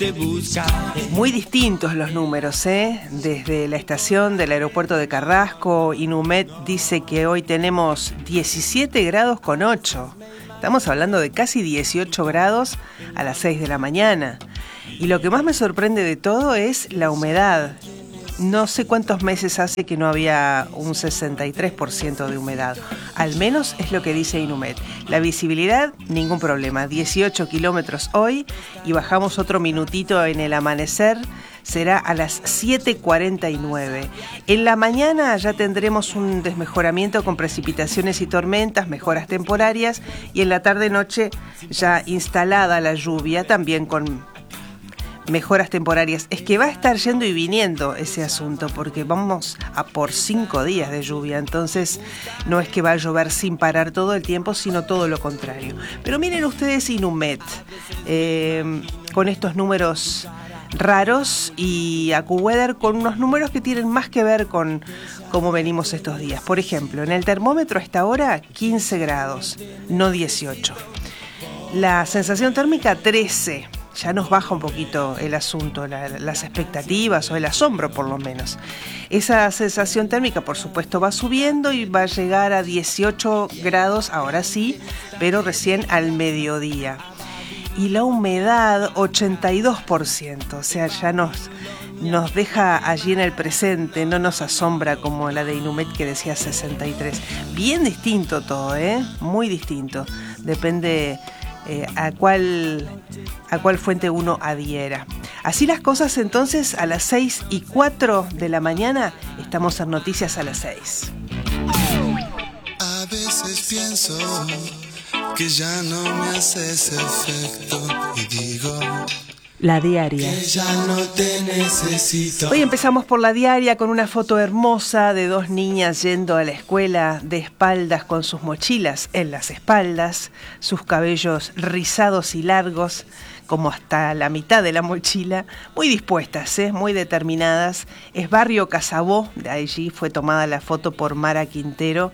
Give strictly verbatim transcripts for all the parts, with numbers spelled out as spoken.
te buscaré. Muy distintos los números, ¿eh? Desde la estación del aeropuerto de Carrasco, Inumet dice que hoy tenemos diecisiete grados con ocho. Estamos hablando de casi dieciocho grados a las seis de la mañana. Y lo que más me sorprende de todo es la humedad. No sé cuántos meses hace que no había un sesenta y tres por ciento de humedad. Al menos es lo que dice Inumet. La visibilidad, ningún problema. dieciocho kilómetros hoy y bajamos otro minutito en el amanecer. Será a las siete cuarenta y nueve. En la mañana ya tendremos un desmejoramiento con precipitaciones y tormentas, mejoras temporarias. Y en la tarde-noche ya instalada la lluvia, también con mejoras temporarias. Es que va a estar yendo y viniendo ese asunto, porque vamos a por cinco días de lluvia, entonces no es que va a llover sin parar todo el tiempo, sino todo lo contrario. Pero miren ustedes Inumet, eh, con estos números raros, y AccuWeather con unos números que tienen más que ver con cómo venimos estos días. Por ejemplo, en el termómetro a esta hora quince grados, no dieciocho. La sensación térmica trece. Ya nos baja un poquito el asunto, la, las expectativas o el asombro por lo menos. Esa sensación térmica por supuesto va subiendo y va a llegar a dieciocho grados, ahora sí, pero recién al mediodía. Y la humedad ochenta y dos por ciento, o sea, ya nos, nos deja allí en el presente, no nos asombra como la de Inumet que decía sesenta y tres. Bien distinto todo, ¿eh? Muy distinto. Depende Eh, a cuál a cuál fuente uno adhiera. Así las cosas, entonces, a las seis y cuatro de la mañana estamos en Noticias a las seis. A veces pienso que ya no me hace ese efecto y digo La diaria. que ya no te necesito. Hoy empezamos por la diaria con una foto hermosa de dos niñas yendo a la escuela de espaldas con sus mochilas en las espaldas, sus cabellos rizados y largos, como hasta la mitad de la mochila, muy dispuestas, ¿eh? Muy determinadas. Es Barrio Casabó, de allí fue tomada la foto por Mara Quintero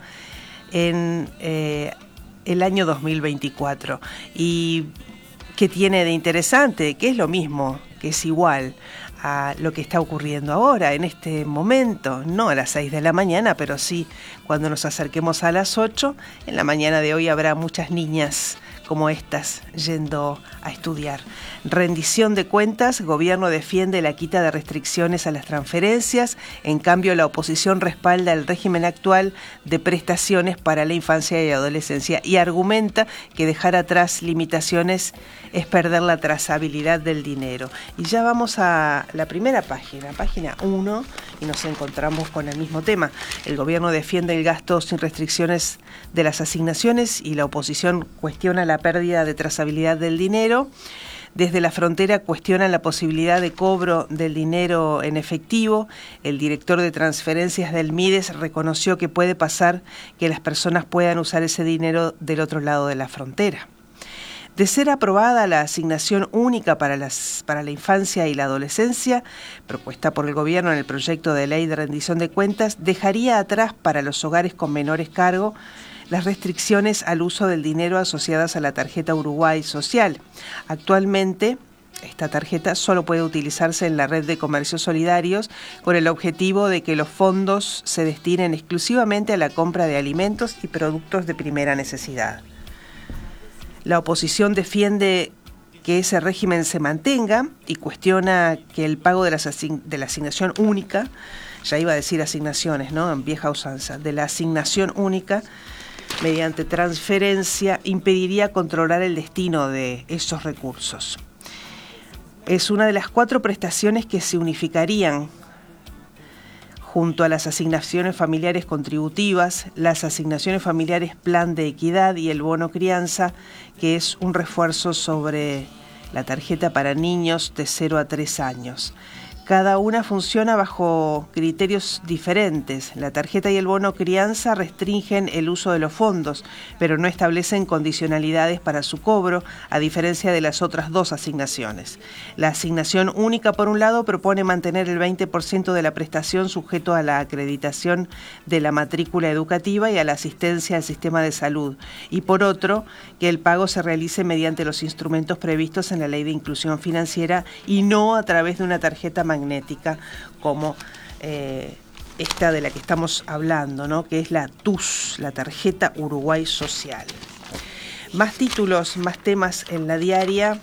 en eh, el año dos mil veinticuatro. Y ¿qué tiene de interesante? Que es lo mismo, que es igual a lo que está ocurriendo ahora, en este momento, no a las seis de la mañana, pero sí cuando nos acerquemos a las ocho. En la mañana de hoy habrá muchas niñas como estas yendo a estudiar. Rendición de cuentas, gobierno defiende la quita de restricciones a las transferencias, en cambio la oposición respalda el régimen actual de prestaciones para la infancia y adolescencia y argumenta que dejar atrás limitaciones es perder la trazabilidad del dinero. Y ya vamos a la primera página, página uno, y nos encontramos con el mismo tema. El gobierno defiende el gasto sin restricciones de las asignaciones y la oposición cuestiona la pérdida de trazabilidad del dinero. Desde la frontera cuestionan la posibilidad de cobro del dinero en efectivo. El director de transferencias del MIDES reconoció que puede pasar que las personas puedan usar ese dinero del otro lado de la frontera. De ser aprobada la asignación única para, las, para la infancia y la adolescencia, propuesta por el gobierno en el proyecto de ley de rendición de cuentas, dejaría atrás para los hogares con menores cargo las restricciones al uso del dinero asociadas a la tarjeta Uruguay Social. Actualmente, esta tarjeta solo puede utilizarse en la red de comercios solidarios con el objetivo de que los fondos se destinen exclusivamente a la compra de alimentos y productos de primera necesidad. La oposición defiende que ese régimen se mantenga y cuestiona que el pago de, las asign- de la asignación única, ya iba a decir asignaciones, ¿no? En vieja usanza, de la asignación única mediante transferencia impediría controlar el destino de esos recursos. Es una de las cuatro prestaciones que se unificarían junto a las asignaciones familiares contributivas, las asignaciones familiares plan de equidad y el bono crianza, que es un refuerzo sobre la tarjeta para niños de cero a tres años. Cada una funciona bajo criterios diferentes. La tarjeta y el bono crianza restringen el uso de los fondos, pero no establecen condicionalidades para su cobro, a diferencia de las otras dos asignaciones. La asignación única, por un lado, propone mantener el veinte por ciento de la prestación sujeto a la acreditación de la matrícula educativa y a la asistencia al sistema de salud, y por otro, que el pago se realice mediante los instrumentos previstos en la Ley de Inclusión Financiera y no a través de una tarjeta magnética. magnética como eh, esta de la que estamos hablando, ¿no? Que es la T U S, la Tarjeta Uruguay Social. Más títulos, más temas en la diaria.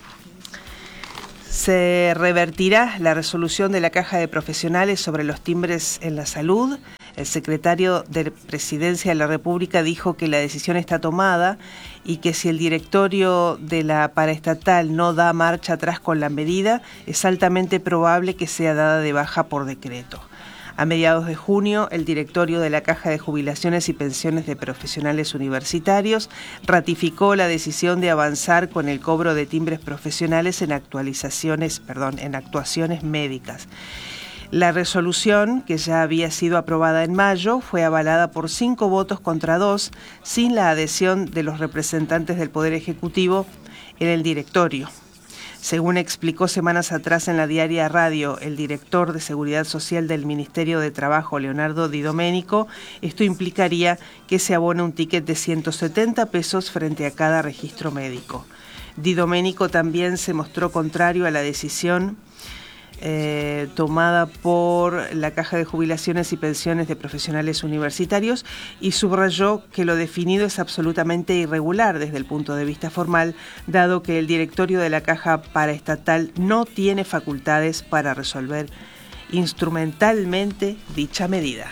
Se revertirá la resolución de la Caja de Profesionales sobre los timbres en la salud. El secretario de Presidencia de la República dijo que la decisión está tomada y que si el directorio de la paraestatal no da marcha atrás con la medida, es altamente probable que sea dada de baja por decreto. A mediados de junio, el directorio de la Caja de Jubilaciones y Pensiones de Profesionales Universitarios ratificó la decisión de avanzar con el cobro de timbres profesionales en actualizaciones, perdón, en actuaciones médicas. La resolución, que ya había sido aprobada en mayo, fue avalada por cinco votos contra dos, sin la adhesión de los representantes del Poder Ejecutivo en el directorio. Según explicó semanas atrás en la Diaria Radio el director de Seguridad Social del Ministerio de Trabajo, Leonardo Di Domenico, esto implicaría que se abone un ticket de ciento setenta pesos frente a cada registro médico. Di Domenico también se mostró contrario a la decisión Eh, tomada por la Caja de Jubilaciones y Pensiones de Profesionales Universitarios y subrayó que lo definido es absolutamente irregular desde el punto de vista formal, dado que el directorio de la Caja Paraestatal no tiene facultades para resolver instrumentalmente dicha medida.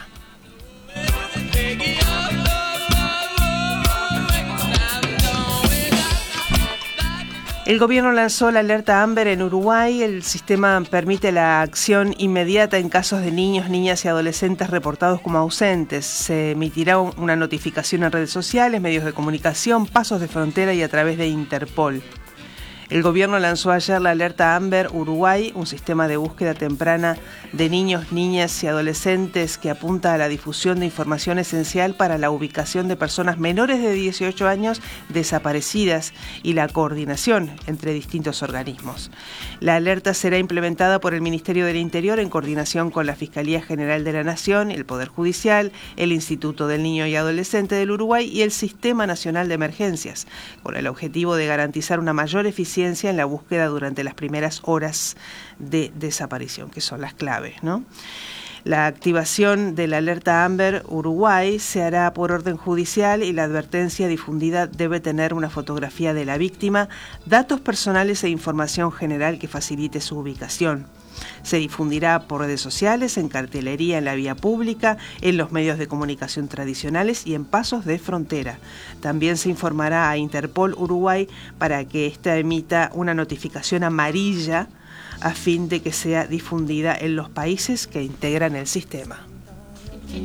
El gobierno lanzó la alerta Amber en Uruguay. El sistema permite la acción inmediata en casos de niños, niñas y adolescentes reportados como ausentes. Se emitirá una notificación en redes sociales, medios de comunicación, pasos de frontera y a través de Interpol. El gobierno lanzó ayer la alerta Amber Uruguay, un sistema de búsqueda temprana de niños, niñas y adolescentes que apunta a la difusión de información esencial para la ubicación de personas menores de dieciocho años desaparecidas y la coordinación entre distintos organismos. La alerta será implementada por el Ministerio del Interior en coordinación con la Fiscalía General de la Nación, el Poder Judicial, el Instituto del Niño y Adolescente del Uruguay y el Sistema Nacional de Emergencias, con el objetivo de garantizar una mayor eficiencia en la búsqueda durante las primeras horas de desaparición, que son las claves, ¿no? La activación de la alerta Amber Uruguay se hará por orden judicial y la advertencia difundida debe tener una fotografía de la víctima, datos personales e información general que facilite su ubicación. Se difundirá por redes sociales, en cartelería en la vía pública, en los medios de comunicación tradicionales y en pasos de frontera. También se informará a Interpol Uruguay para que ésta emita una notificación amarilla a fin de que sea difundida en los países que integran el sistema.